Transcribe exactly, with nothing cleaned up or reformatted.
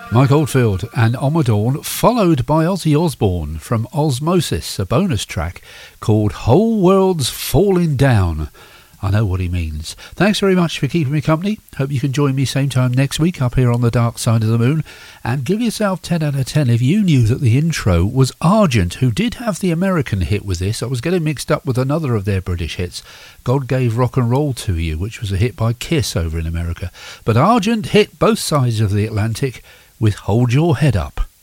Mike Oldfield and Ommadawn, followed by Ozzy Osbourne from Osmosis, a bonus track called Whole World's Falling Down. I know what he means. Thanks very much for keeping me company. Hope you can join me same time next week up here on the dark side of the moon. And give yourself ten out of ten if you knew that the intro was Argent, who did have the American hit with this. I was getting mixed up with another of their British hits, God Gave Rock and Roll to You, which was a hit by Kiss over in America. But Argent hit both sides of the Atlantic with Hold Your Head Up.